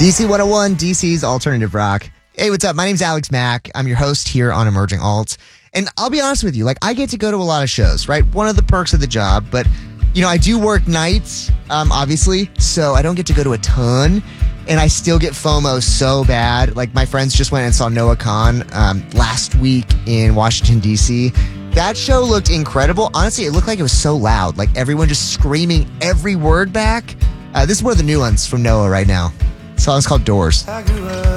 DC 101, DC's Alternative Rock. Hey, what's up? My name's Alex Mack. I'm your host here on Emerging Alt. And I'll be honest with you, I get to go to a lot of shows, right? One of the perks of the job, but, I do work nights, obviously, so I don't get to go to a ton. And I still get FOMO so bad. My friends just went and saw Noah Kahan last week in Washington, D.C. That show looked incredible. Honestly, it looked like it was so loud. Everyone just screaming every word back. This is one of the new ones from Noah right now. The song's called Doors.